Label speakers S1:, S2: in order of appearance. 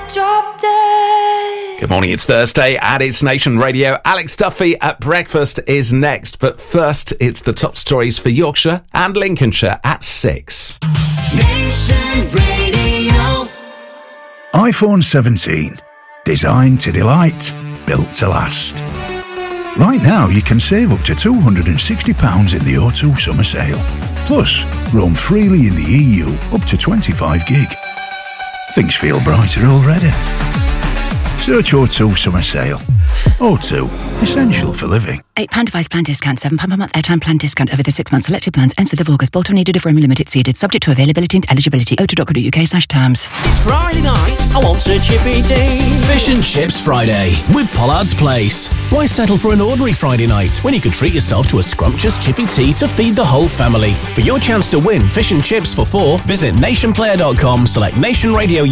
S1: drop dead.
S2: Good morning, it's Thursday and it's Nation Radio. Alex Duffy at breakfast is next, but first it's the top stories for Yorkshire and Lincolnshire at 6.
S3: Nation Radio.
S4: iPhone 17. Designed to delight, built to last. Right now you can save up to £260 in the O2 summer sale. Plus, roam freely in the EU up to 25 gig. Things feel brighter already. Search O2 summer sale. O2, essential for living.
S5: £8 device plan discount, £7 per month airtime plan discount over the 6 months. Selected plans ends 5th of August. Bolt on needed if room limited seated. Subject to availability and eligibility. o2.co.uk/terms.
S6: It's Friday night, I want a chippy tea.
S7: Fish and Chips Friday with Pollard's Place. Why settle for an ordinary Friday night when you could treat yourself to a scrumptious chippy tea to feed the whole family? For your chance to win fish and chips for 4, visit nationplayer.com, select Nation Radio